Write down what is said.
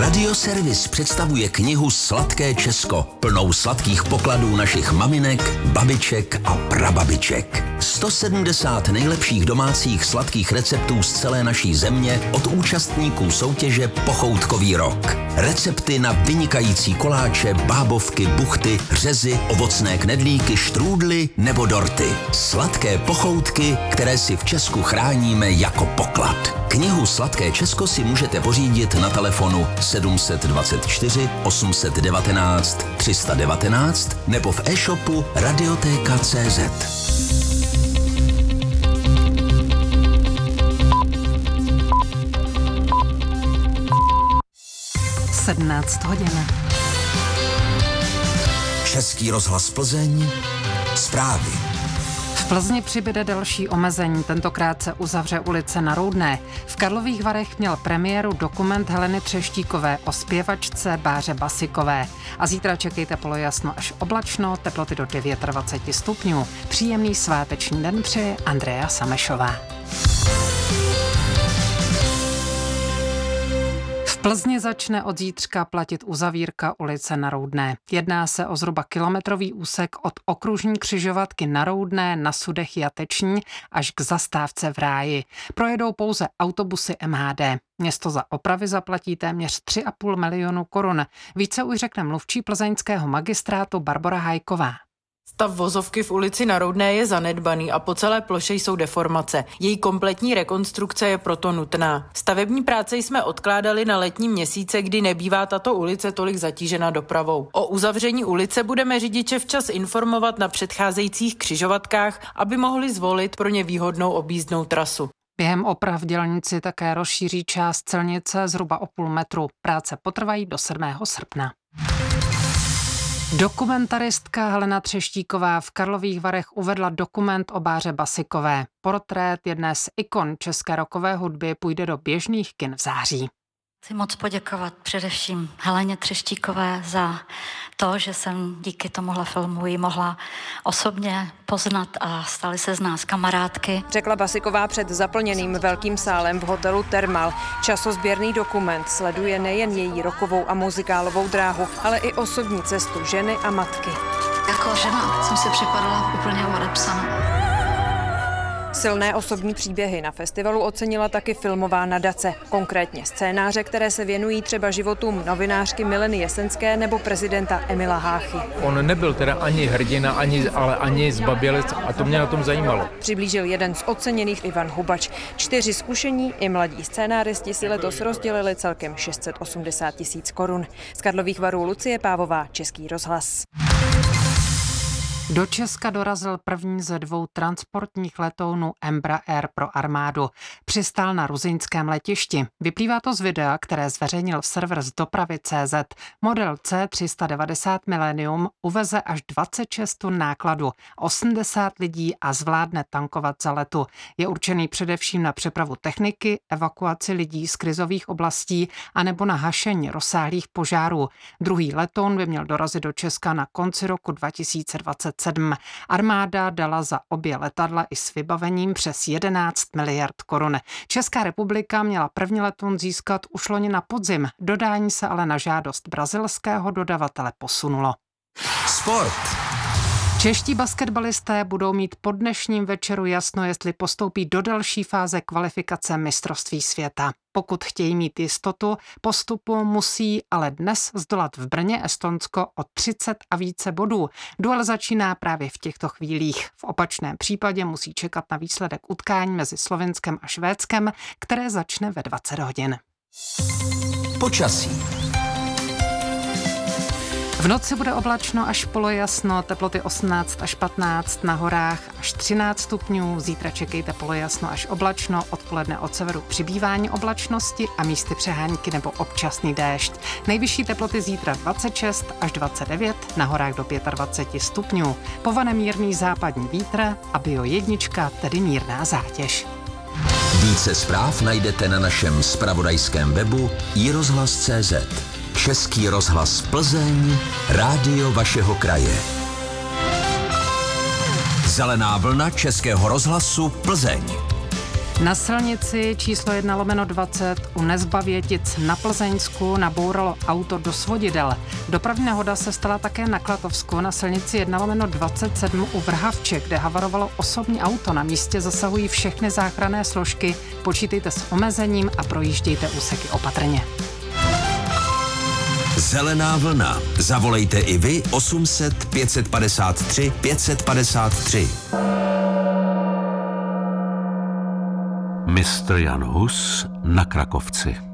Radioservis představuje knihu Sladké Česko, plnou sladkých pokladů našich maminek, babiček a prababiček. 170 nejlepších domácích sladkých receptů z celé naší země od účastníků soutěže Pochoutkový rok. Recepty na vynikající koláče, bábovky, buchty, řezy, ovocné knedlíky, štrůdly nebo dorty. Sladké pochoutky, které si v Česku chráníme jako poklad. Knihu Sladké Česko si můžete pořídit na telefonu 724 819 319 nebo v e-shopu Radioteka.cz. 17 hodin. Český rozhlas Plzeň, zprávy. V Plzni přibyde další omezení, tentokrát se uzavře ulice na Roudné. V Karlových Varech měl premiéru dokument Heleny Třeštíkové o zpěvačce Báře Basikové. A zítra čekejte polojasno až oblačno, teploty do 29 stupňů. Příjemný sváteční den přeje Andrea Samešová. V Plzni začne od zítřka platit uzavírka ulice na Roudné. Jedná se o zhruba kilometrový úsek od okružní křižovatky na Roudné, na Sudech Jateční až k zastávce v Ráji. Projedou pouze autobusy MHD. Město za opravy zaplatí téměř 3,5 milionu korun. Více už řekne mluvčí plzeňského magistrátu Barbora Hajková. Stav vozovky v ulici na Roudné je zanedbaný a po celé ploše jsou deformace. Její kompletní rekonstrukce je proto nutná. Stavební práce jsme odkládali na letní měsíce, kdy nebývá tato ulice tolik zatížena dopravou. O uzavření ulice budeme řidiče včas informovat na předcházejících křižovatkách, aby mohli zvolit pro ně výhodnou objízdnou trasu. Během oprav dělníci také rozšíří část silnice zhruba o půl metru. Práce potrvají do 7. srpna. Dokumentaristka Helena Třeštíková v Karlových Varech uvedla dokument o Báře Basikové. Portrét jedné z ikon české rockové hudby půjde do běžných kin v září. Chci moc poděkovat především Heleně Třeštíkové za to, že jsem díky tomuhle filmu ji mohla osobně poznat a staly se z nás kamarádky. Řekla Basiková před zaplněným velkým sálem v hotelu Thermal. Časozběrný dokument sleduje nejen její rockovou a muzikálovou dráhu, ale i osobní cestu ženy a matky. Jako žena jsem si připadala úplně odepsaná. Silné osobní příběhy na festivalu ocenila taky filmová nadace, konkrétně scénáře, které se věnují třeba životům novinářky Mileny Jesenské nebo prezidenta Emila Háchy. On nebyl teda ani hrdina, ale ani zbabělec a to mě na tom zajímalo. Přiblížil jeden z oceněných Ivan Hubač. 4 zkušení i mladí scénáristi si letos rozdělili celkem 680 000 korun. Z Karlových Varů Lucie Pávová, Český rozhlas. Do Česka dorazil první ze 2 transportních letounů Embraer pro armádu. Přistál na ruzyňském letišti. Vyplývá to z videa, které zveřejnil server z dopravy.cz. Model C390 Millennium uveze až 26 tun nákladu, 80 lidí a zvládne tankovat za letu. Je určený především na přepravu techniky, evakuaci lidí z krizových oblastí anebo na hašení rozsáhlých požárů. Druhý letoun by měl dorazit do Česka na konci roku 2027. Armáda dala za obě letadla i s vybavením přes 11 miliard korun. Česká republika měla první letoun získat už loni na podzim. Dodání se ale na žádost brazilského dodavatele posunulo. Sport. Čeští basketbalisté budou mít po dnešním večeru jasno, jestli postoupí do další fáze kvalifikace mistrovství světa. Pokud chtějí mít jistotu postupu, musí ale dnes zdolat v Brně Estonsko o 30 a více bodů. Duel začíná právě v těchto chvílích. V opačném případě musí čekat na výsledek utkání mezi Slovinskem a Švédskem, které začne ve 20 hodin. Počasí. V noci bude oblačno až polojasno, teploty 18 až 15, na horách až 13 stupňů. Zítra čekejte polojasno až oblačno, odpoledne od severu přibývání oblačnosti a místy přehánky nebo občasný déšť. Nejvyšší teploty zítra 26 až 29, na horách do 25 stupňů. Povane mírný západní vítr a Bio1, tedy mírná zátěž. Více zpráv najdete na našem zpravodajském webu iRozhlas.cz. Český rozhlas Plzeň, rádio vašeho kraje. Zelená vlna Českého rozhlasu Plzeň. Na silnici číslo 1/20 u Nezbavětic na Plzeňsku nabouralo auto do svodidel. Dopravní nehoda se stala také na Klatovsku na silnici 1/27 u Vrhavče, kde havarovalo osobní auto. Na místě zasahují všechny záchranné složky. Počítejte s omezením a projíždějte úseky opatrně. Zelená vlna. Zavolejte i vy 800 553 553. Mistr Jan Hus na Krakovci.